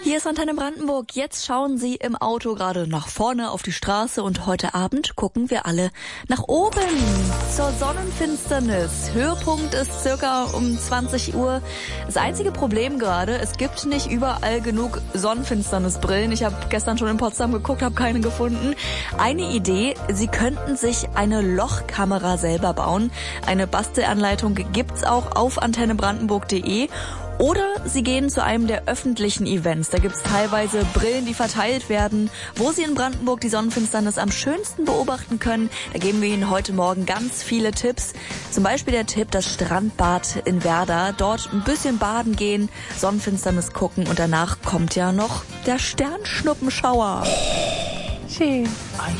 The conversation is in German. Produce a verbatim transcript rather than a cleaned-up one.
Hier ist Antenne Brandenburg. Jetzt schauen Sie im Auto gerade nach vorne auf die Straße und heute Abend gucken wir alle nach oben zur Sonnenfinsternis. Höhepunkt ist circa um zwanzig Uhr. Das einzige Problem gerade, es gibt nicht überall genug Sonnenfinsternisbrillen. Ich habe gestern schon in Potsdam geguckt, habe keine gefunden. Eine Idee, Sie könnten sich eine Lochkamera selber bauen. Eine Bastelanleitung gibt's auch auf antenne brandenburg punkt de. Oder Sie gehen zu einem der öffentlichen Events. Da gibt's teilweise Brillen, die verteilt werden, wo Sie in Brandenburg die Sonnenfinsternis am schönsten beobachten können. Da geben wir Ihnen heute Morgen ganz viele Tipps. Zum Beispiel der Tipp, das Strandbad in Werder. Dort ein bisschen baden gehen, Sonnenfinsternis gucken und danach kommt ja noch der Sternschnuppenschauer. Schön.